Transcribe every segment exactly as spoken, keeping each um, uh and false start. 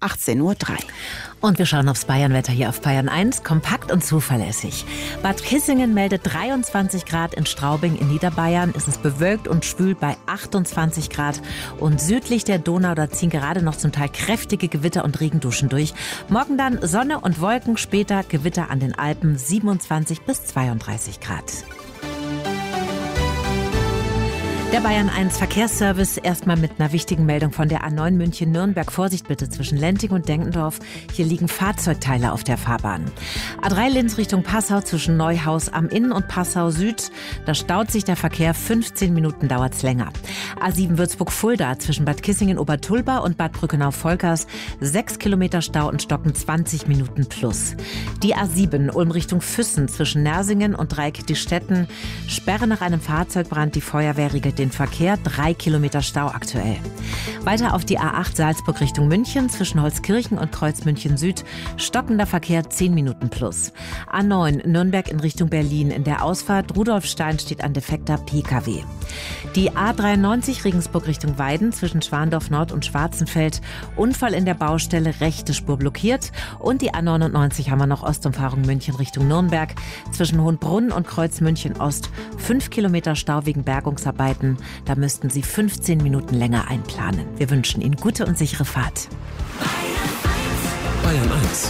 achtzehn Uhr drei. Und wir schauen aufs Bayernwetter hier auf Bayern eins. Kompakt und zuverlässig. Bad Kissingen meldet dreiundzwanzig Grad, in Straubing in Niederbayern ist es bewölkt und schwül bei achtundzwanzig Grad. Und südlich der Donau, da ziehen gerade noch zum Teil kräftige Gewitter und Regenduschen durch. Morgen dann Sonne und Wolken, später Gewitter an den Alpen, siebenundzwanzig bis zweiunddreißig Grad. Der Bayern eins Verkehrsservice erstmal mit einer wichtigen Meldung von der A neun München-Nürnberg. Vorsicht bitte zwischen Lenting und Denkendorf. Hier liegen Fahrzeugteile auf der Fahrbahn. A drei Linz Richtung Passau zwischen Neuhaus am Inn und Passau Süd. Da staut sich der Verkehr. fünfzehn Minuten dauert's länger. A sieben Würzburg-Fulda zwischen Bad Kissingen-Obertulba und Bad Brückenau-Volkers. sechs Kilometer Stau und stocken zwanzig Minuten plus. Die A sieben Ulm Richtung Füssen zwischen Nersingen und Dreieck-die-Stetten. Sperre nach einem Fahrzeugbrand. Die Feuerwehr regelt den Verkehr, drei Kilometer Stau aktuell. Weiter auf die A acht Salzburg Richtung München zwischen Holzkirchen und Kreuz München Süd, stockender Verkehr zehn Minuten plus. A neun Nürnberg in Richtung Berlin, in der Ausfahrt Rudolfstein steht ein defekter P K W. Die A dreiundneunzig Regensburg Richtung Weiden zwischen Schwandorf Nord und Schwarzenfeld, Unfall in der Baustelle, rechte Spur blockiert. Und die A neunundneunzig haben wir noch Ostumfahrung München Richtung Nürnberg zwischen Hohenbrunn und Kreuz München Ost, fünf Kilometer Stau wegen Bergungsarbeiten. Da müssten Sie fünfzehn Minuten länger einplanen. Wir wünschen Ihnen gute und sichere Fahrt. Bayern eins.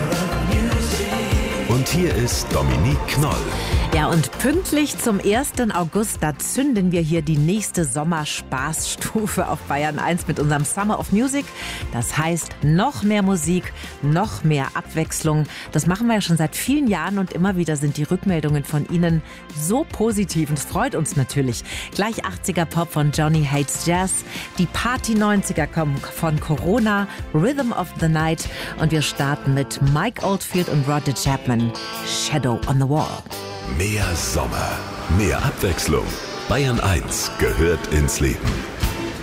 Und hier ist Dominique Knoll. Ja, und pünktlich zum ersten August, da zünden wir hier die nächste Sommerspaßstufe auf Bayern eins mit unserem Summer of Music. Das heißt, noch mehr Musik, noch mehr Abwechslung. Das machen wir ja schon seit vielen Jahren und immer wieder sind die Rückmeldungen von Ihnen so positiv und es freut uns natürlich. Gleich achtziger Pop von Johnny Hates Jazz, die Party neunziger kommen von Corona, Rhythm of the Night und wir starten mit Mike Oldfield und Roger Chapman, Shadow on the Wall. Mehr Sommer, mehr Abwechslung. Bayern eins gehört ins Leben.